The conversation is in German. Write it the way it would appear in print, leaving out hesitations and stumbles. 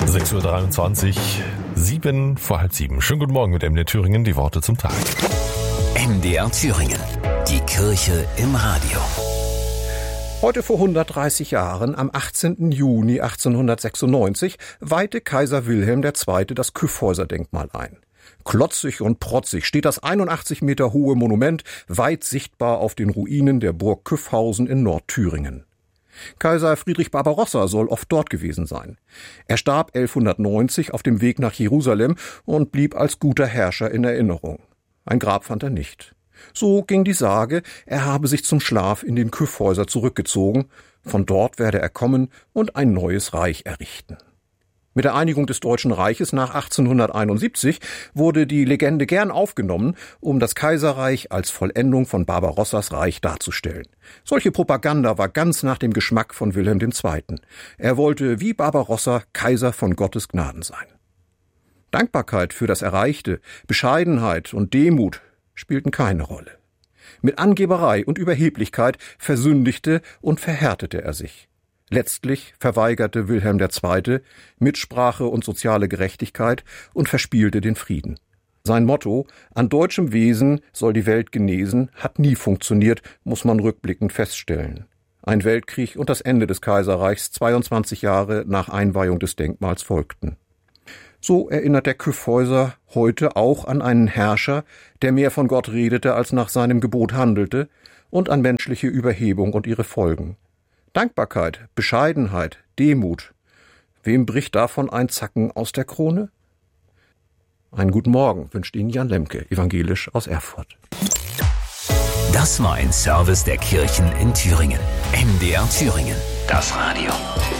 6:23 Uhr, 7 vor halb 7. Schönen guten Morgen mit MDR Thüringen, die Worte zum Tag. MDR Thüringen, die Kirche im Radio. Heute vor 130 Jahren, am 18. Juni 1896, weihte Kaiser Wilhelm II. Das Kyffhäuser-Denkmal ein. Klotzig und protzig steht das 81 Meter hohe Monument weit sichtbar auf den Ruinen der Burg Kyffhausen in Nordthüringen. Kaiser Friedrich Barbarossa soll oft dort gewesen sein. Er starb 1190 auf dem Weg nach Jerusalem und blieb als guter Herrscher in Erinnerung. Ein Grab fand er nicht. So ging die Sage, er habe sich zum Schlaf in den Kyffhäuser zurückgezogen. Von dort werde er kommen und ein neues Reich errichten. Mit der Einigung des Deutschen Reiches nach 1871 wurde die Legende gern aufgenommen, um das Kaiserreich als Vollendung von Barbarossas Reich darzustellen. Solche Propaganda war ganz nach dem Geschmack von Wilhelm II. Er wollte wie Barbarossa Kaiser von Gottes Gnaden sein. Dankbarkeit für das Erreichte, Bescheidenheit und Demut spielten keine Rolle. Mit Angeberei und Überheblichkeit versündigte und verhärtete er sich. Letztlich verweigerte Wilhelm II. Mitsprache und soziale Gerechtigkeit und verspielte den Frieden. Sein Motto, an deutschem Wesen soll die Welt genesen, hat nie funktioniert, muss man rückblickend feststellen. Ein Weltkrieg und das Ende des Kaiserreichs 22 Jahre nach Einweihung des Denkmals folgten. So erinnert der Kyffhäuser heute auch an einen Herrscher, der mehr von Gott redete, als nach seinem Gebot handelte, und an menschliche Überhebung und ihre Folgen. Dankbarkeit, Bescheidenheit, Demut. Wem bricht davon ein Zacken aus der Krone? Einen guten Morgen wünscht Ihnen Jan Lemke, evangelisch aus Erfurt. Das war ein Service der Kirchen in Thüringen. MDR Thüringen, das Radio.